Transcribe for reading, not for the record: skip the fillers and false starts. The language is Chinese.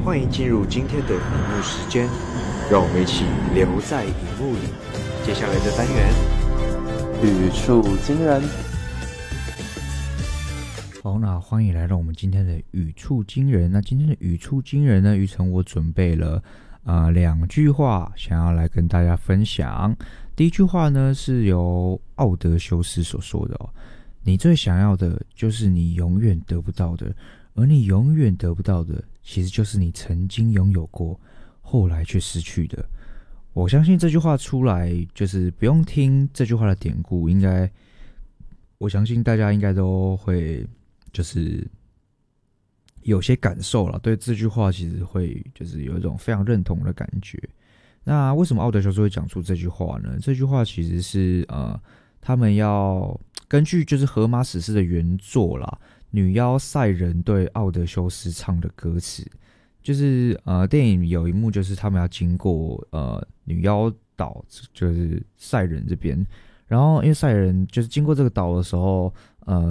欢迎进入今天的荧幕时间，让我们一起留在荧幕里。接下来的单元， 语触惊人。 好，那欢迎来到我们今天的语触惊人。那今天的语触惊人呢，玉成我准备了2句话，想要来跟大家分享。第一句话呢，是由奥德修斯所说的哦：你最想要的就是你永远得不到的，而你永远得不到的，其实就是你曾经拥有过，后来却失去的。我相信这句话出来，就是不用听这句话的典故，我相信大家应该都会就是有些感受了，对这句话其实会就是有一种非常认同的感觉。那为什么奥德修斯会讲出这句话呢？这句话其实是他们要根据就是荷马史诗的原作啦，女妖赛人对奥德修斯唱的歌词。就是电影有一幕就是他们要经过女妖岛，就是赛人这边，然后因为赛人就是经过这个岛的时候，